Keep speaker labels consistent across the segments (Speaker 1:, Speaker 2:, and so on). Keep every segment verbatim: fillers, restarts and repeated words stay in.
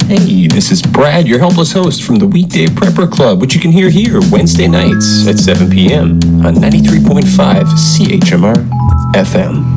Speaker 1: Hey, this is Brad, your helpless host from the Weekday Prepper Club, which you can hear here Wednesday nights at seven p.m. on ninety-three point five C H M R F M.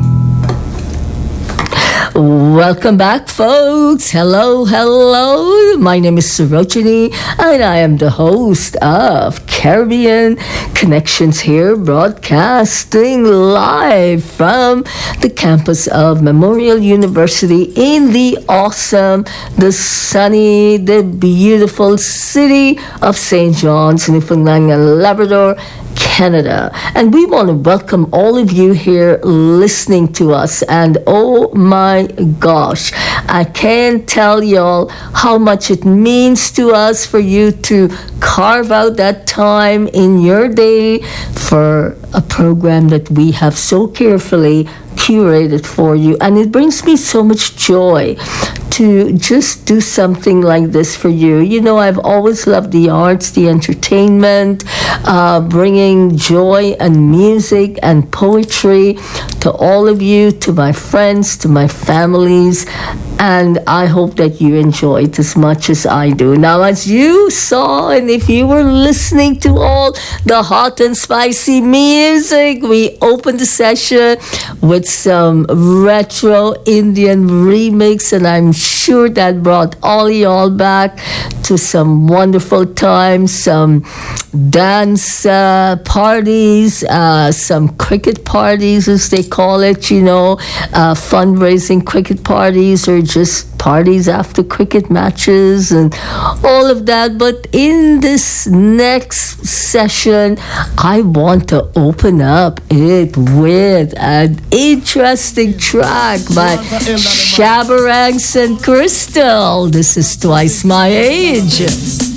Speaker 2: Welcome back, folks. Hello, hello. My name is Sarojini, and I am the host of Caribbean Connections here, broadcasting live from the campus of Memorial University in the awesome, the sunny, the beautiful city of Saint John's, Newfoundland and Labrador, Canada. And we want to welcome all of you here listening to us. And oh my gosh, I can't tell y'all how much it means to us for you to carve out that time in your day for a program that we have so carefully curated for you. And it brings me so much joy to just do something like this for you. You know, I've always loved the arts, the entertainment, uh, bringing joy and music and poetry to all of you, to my friends, to my families, and I hope that you enjoy it as much as I do. Now, as you saw, and if you were listening to all the hot and spicy music, we opened the session with some retro Indian remix, and I'm sure that brought all y'all back to some wonderful times, some dance uh, parties, uh, some cricket parties, as they call it, you know, uh, fundraising cricket parties, or just parties after cricket matches and all of that. But in this next session, I want to open up it with an interesting track by Shabba Ranks and Crystal. This is Twice My Age.